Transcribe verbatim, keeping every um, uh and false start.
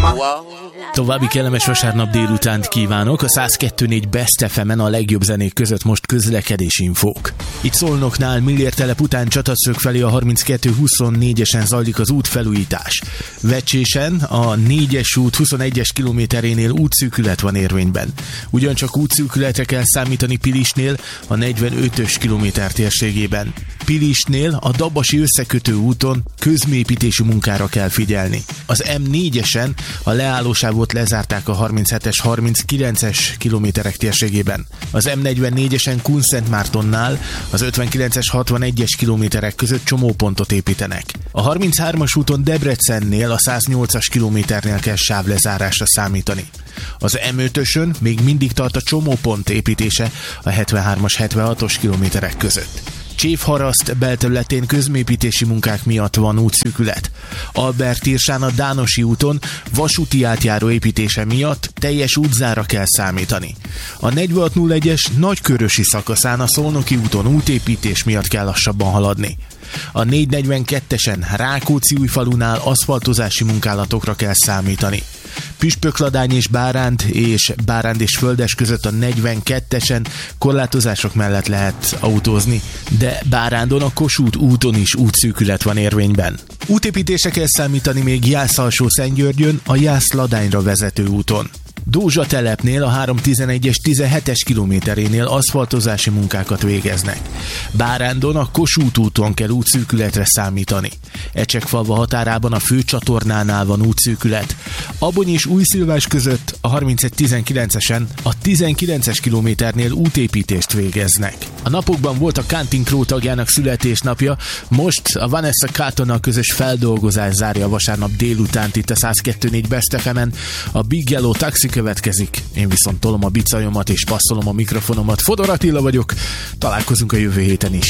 További kellemes vasárnap délutánt kívánok. A száz kettő négy Best ef emen a legjobb zenék között most közlekedési infók. Itt Szolnoknál Millér telep után Csataszög felé a harminckettő huszonnégyesen zajlik az útfelújítás. Vecsésen a négyes út huszonegyes kilométerénél útszűkület van érvényben. Ugyancsak útszűkületre kell számítani Pilisnél a negyvenötös kilométer térségében. Pilisnél a Dabasi összekötő úton közműépítési munkára kell figyelni. Az em négyesen a leállósávot lezárták a harminchetes harminckilences kilométerek térségében. Az em negyvennégyesen Kunszentmártonnál az ötvenkilences hatvanegyes kilométerek között csomópontot építenek. A harminchármas úton Debrecennél a száznyolcas kilométernél kell sávlezárásra számítani. Az em ötösön még mindig tart a csomópont építése a hetvenhármas hetvenhatos kilométerek között. Csévharaszt belterületén közműépítési munkák miatt van útszűkület. Albert-Irsán a Dánosi úton vasúti átjáró építése miatt teljes útzára kell számítani. A negyvenhat nulla egyes nagykörösi szakaszán a Szolnoki úton útépítés miatt kell lassabban haladni. A négyszáznegyvenkettesen Rákóczi-Újfalunál aszfaltozási munkálatokra kell számítani. Püspökladány és Báránd és Báránd és Földes között a negyvenkettesen korlátozások mellett lehet autózni, de Bárándon a Kossuth úton is útszűkület van érvényben. Útépítésre kell számítani még Jász-Alsó-Szentgyörgyön a Jász-Ladányra vezető úton. Dózsa telepnél a háromszáztizenegyes tizenhetes kilométerénél aszfaltozási munkákat végeznek. Bárándon a Kossuth úton kell útszűkületre számítani. Ecsekfalva határában a főcsatornánál van útszűkület. Abony és Újszilvás között a harmincegy tizenkilencesen a tizenkilences kilométernél útépítést végeznek. A napokban volt a Counting Crow tagjának születésnapja, most a Vanessa Carltonnal közös feldolgozás zárja a vasárnap délutánt itt a száz kettő négy Best ef emen. A Big Yellow Taxi következik, én viszont tolom a bicajomat és passzolom a mikrofonomat. Fodor Attila vagyok, találkozunk a jövő héten is.